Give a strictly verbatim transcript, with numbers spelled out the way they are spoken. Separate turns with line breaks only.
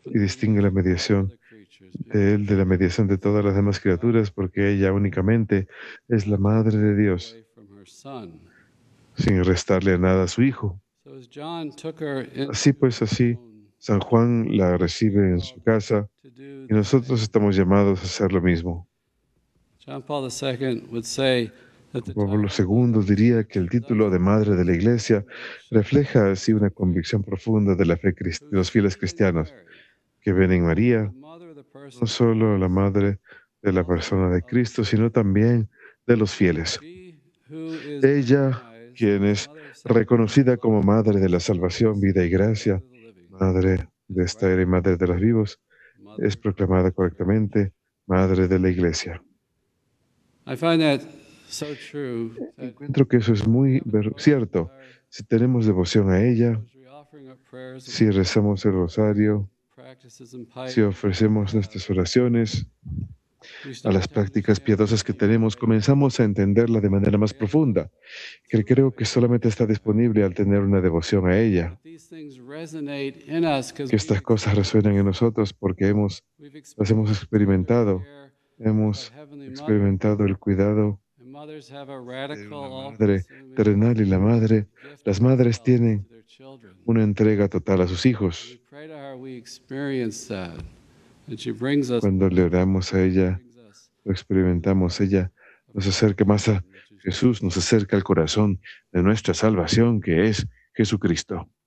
y distingue la mediación de Él de la mediación de todas las demás criaturas, porque ella únicamente es la Madre de Dios, sin restarle a nada a su Hijo. Así pues, así, San Juan la recibe en su casa y nosotros estamos llamados a hacer lo mismo.
John Paul the Second would say that the
Juan Pablo
title of
segundo
Mother of the
diría que
Church
el
does
título de Madre de la Iglesia refleja así una convicción profunda de la fe cris- de los fieles cristianos, que ven en María
the mother of the
no
person,
solo la Madre de la persona de Cristo, sino también de los fieles.
she who is
Ella,
recognized
quien
as
es
Mother of salvation,
reconocida como
Mother of
Madre de la
grace, Mother of the
salvación, vida y
saints,
gracia,
Mother of the living,
Madre de
is
esta era y
rightly
Madre de los
proclaimed
vivos, es
Mother
proclamada
of the Church.
correctamente Madre de la Iglesia.
I find that so true that
Encuentro que eso es
we
muy
have a
ver-
devotion to
cierto.
our
Si tenemos devoción a ella,
rosary, offering up prayers and
si rezamos el rosario,
practices and
si
piety that we
ofrecemos
have,
nuestras oraciones,
we
a
start
las
to
prácticas
understand her
piadosas que tenemos,
deeper
comenzamos a entenderla de manera más
and
profunda, que
truly
creo
we
que solamente está disponible al tener una devoción a ella,
that these things resonate in us because
que estas
we've
cosas resuenan en
experienced
nosotros porque hemos,
we've
las hemos
experienced the tender
experimentado,
care of
hemos
Heavenly Mother.
experimentado el cuidado
And mothers have a
de
radical,
una madre
all-consuming
terrenal y la madre,
gift of
las madres
themselves
tienen
to their children.
una entrega total a sus
When we
hijos.
pray to her, we experience that, and she brings us
Cuando le
closer to
oramos a
her. She
ella,
brings us
lo
to the
experimentamos,
heart
ella
of
nos
our
acerca más a
salvation, which is
Jesús, nos acerca al corazón de nuestra salvación, que es Jesucristo.